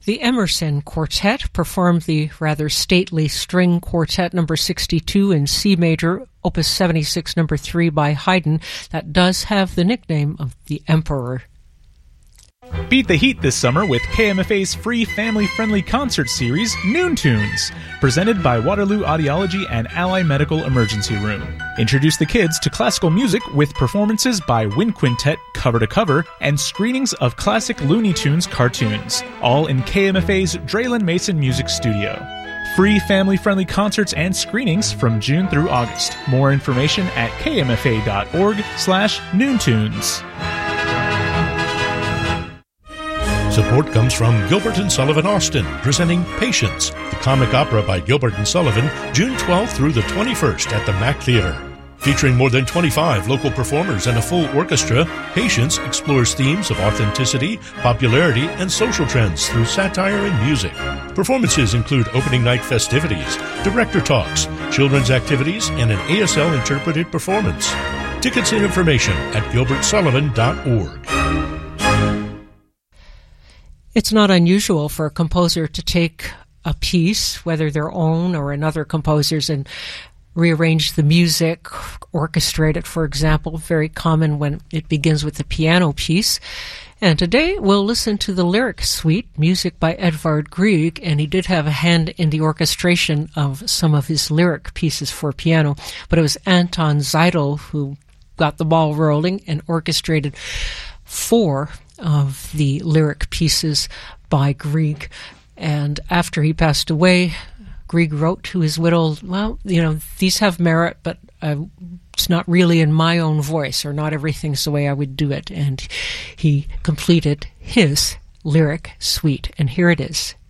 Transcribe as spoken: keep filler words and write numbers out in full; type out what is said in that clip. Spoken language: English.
The Emerson Quartet performed the rather stately String Quartet number sixty-two in C major, opus seventy-six number three by Haydn, that does have the nickname of the Emperor. Beat the heat this summer with K M F A's free family-friendly concert series, Noon Tunes, presented by Waterloo Audiology and Ally Medical Emergency Room. Introduce the kids to classical music with performances by Wind Quintet cover to cover and screenings of classic Looney Tunes cartoons, all in K M F A's Draylen Mason Music Studio. Free family-friendly concerts and screenings from June through August. More information at kmfa.org slash noontunes. Support comes from Gilbert and Sullivan Austin, presenting Patience, the comic opera by Gilbert and Sullivan, June twelfth through the twenty-first at the Mac Theater. Featuring more than twenty-five local performers and a full orchestra, Patience explores themes of authenticity, popularity, and social trends through satire and music. Performances include opening night festivities, director talks, children's activities, and an A S L interpreted performance. Tickets and information at gilbert sullivan dot org. It's not unusual for a composer to take a piece, whether their own or another composer's, and rearrange the music, orchestrate it, for example. Very common when it begins with a piano piece. And today we'll listen to the lyric suite, music by Edvard Grieg, and he did have a hand in the orchestration of some of his lyric pieces for piano. But it was Anton Seidl who got the ball rolling and orchestrated four of the lyric pieces by Grieg. And after he passed away, Grieg wrote to his widow, well, you know, these have merit, but uh, it's not really in my own voice, or not everything's the way I would do it. And he completed his lyric suite. And here it is,